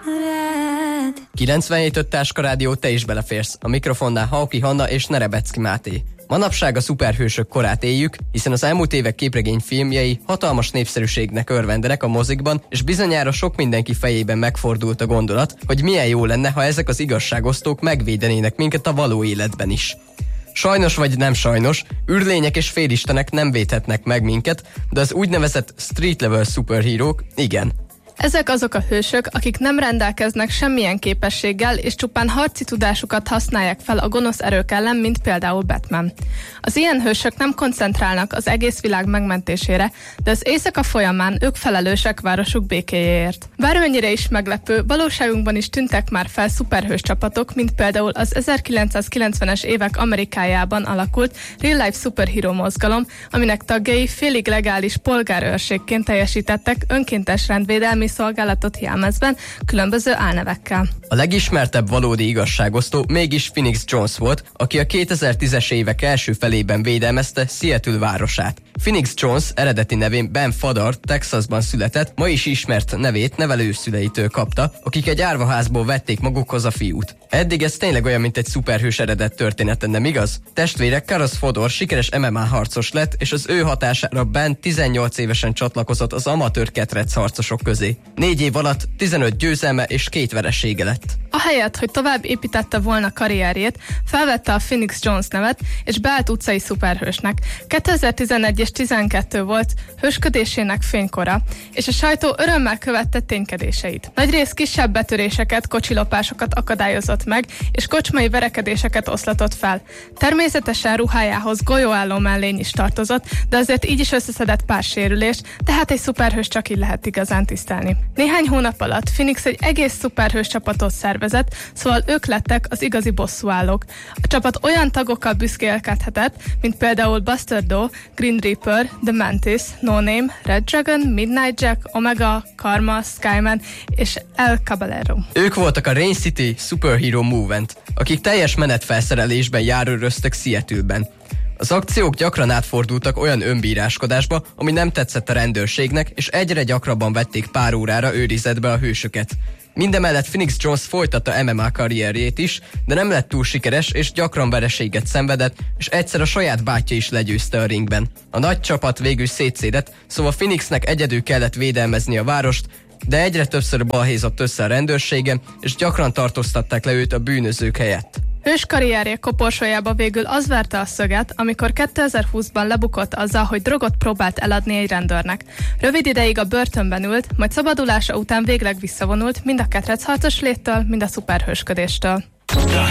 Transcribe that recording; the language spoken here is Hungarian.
97.5 Táska Rádió, te is beleférsz. A mikrofonnál Hauki Hanna és Nerebecki Máté. Manapság a szuperhősök korát éljük, hiszen az elmúlt évek képregényfilmjei hatalmas népszerűségnek örvendenek a mozikban, és bizonyára sok mindenki fejében megfordult a gondolat, hogy milyen jó lenne, ha ezek az igazságosztók megvédenének minket a való életben is. Sajnos vagy nem sajnos, űrlények és félistenek nem védhetnek meg minket, de az úgynevezett street level szuperhírók igen. Ezek azok a hősök, akik nem rendelkeznek semmilyen képességgel, és csupán harci tudásukat használják fel a gonosz erők ellen, mint például Batman. Az ilyen hősök nem koncentrálnak az egész világ megmentésére, de az éjszaka folyamán ők felelősek városuk békéjéért. Bármennyire is meglepő, valóságunkban is tűntek már fel szuperhős csapatok, mint például az 1990-es évek Amerikájában alakult Real Life Superhero mozgalom, aminek tagjai félig legális polgárőrségként teljesítettek önkéntes rendvédelmi szolgálatot jelmezben, különböző álnevekkel. A legismertebb valódi igazságosztó mégis Phoenix Jones volt, aki a 2010-es évek első felében védelmezte Seattle városát. Phoenix Jones eredeti nevén Ben Fadar Texasban született, ma is ismert nevét nevelőszüleitől kapta, akik egy árvaházból vették magukhoz a fiút. Eddig ez tényleg olyan, mint egy szuperhős eredet története, nem igaz? Testvére Karras Fodor sikeres MMA harcos lett, és az ő hatására Ben 18 évesen csatlakozott az amatőr ketrec harcosok közé. 4 év alatt 15 győzelme és 2 veresége lett. Ahelyett, hogy tovább építette volna karrierjét, felvette a Phoenix Jones nevet, és beállt utcai szuperhősnek. 2011 és 12 volt hősködésének fénykora, és a sajtó örömmel követte ténykedéseit. Nagyrészt kisebb betöréseket, kocsilopásokat akadályozott meg, és kocsmai verekedéseket oszlatott fel. Természetesen ruhájához golyóálló mellény is tartozott, de azért így is összeszedett pár sérülést, tehát egy szuperhős csak így lehet igazán tisztelni. Néhány hónap alatt Phoenix egy egész szuperhős csapatot szervezett, szóval ők lettek az igazi bosszúállók. A csapat olyan tagokkal büszkélkedhetett, mint például Buster Doe, Green Reaper, The Mantis, No Name, Red Dragon, Midnight Jack, Omega, Karma, Skyman és El Caballero. Ők voltak a Rain City Superhero Movement, akik teljes menetfelszerelésben járőröztek Seattle-ben. Az akciók gyakran átfordultak olyan önbíráskodásba, ami nem tetszett a rendőrségnek, és egyre gyakrabban vették pár órára őrizetbe a hősöket. Mindemellett Phoenix Jones folytatta MMA karrierjét is, de nem lett túl sikeres, és gyakran vereséget szenvedett, és egyszer a saját bátyja is legyőzte a ringben. A nagy csapat végül szétszédett, szóval Phoenixnek egyedül kellett védelmezni a várost, de egyre többször balhézott össze a rendőrségen, és gyakran tartóztatták le őt a bűnözők helyett. Hős karrierje koporsójába végül az verte a szöget, amikor 2020-ban lebukott azzal, hogy drogot próbált eladni egy rendőrnek. Rövid ideig a börtönben ült, majd szabadulása után végleg visszavonult mind a ketrecharcos léttől, mind a szuperhősködéstől.